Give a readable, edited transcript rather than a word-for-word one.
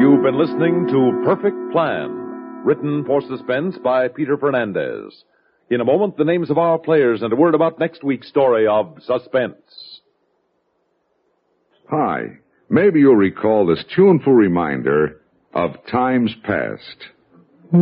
You've been listening to Perfect Plan, written for suspense by Peter Fernandez. In a moment, the names of our players and a word about next week's story of Suspense. Hi. Maybe you'll recall this tuneful reminder of times past.